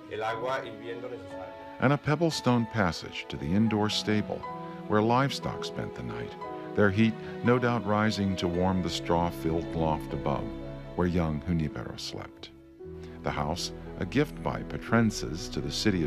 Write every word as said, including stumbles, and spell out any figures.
and a pebble-stone passage to the indoor stable where livestock spent the night, their heat no doubt rising to warm the straw-filled loft above where young Junipero slept. The house, a gift by Petrenses to the city